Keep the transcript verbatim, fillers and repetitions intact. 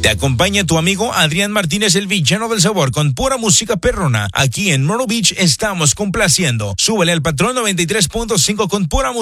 Te acompaña tu amigo Adrián Martínez, el villano del sabor, con pura música perrona. Aquí en Myrtle Beach estamos complaciendo. Súbele al patrón noventa y tres punto cinco con pura música.